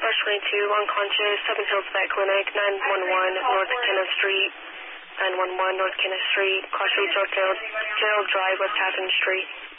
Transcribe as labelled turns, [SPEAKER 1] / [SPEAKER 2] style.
[SPEAKER 1] 22, unconscious, Seven Hills Vet Clinic, 911 North Kenneth Street, 911 North Kenneth Street, Crossroads North Gerald Drive, West Haven Street.